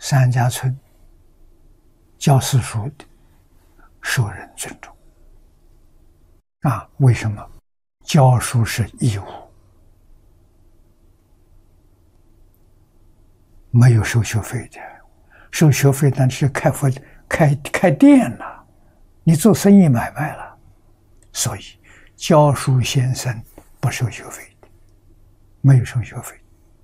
三家村教私塾的受人尊重。为什么？教书是义务，没有收学费的。收学费那是开店了，你做生意买卖了。所以教书先生不收学费的，没有收学费。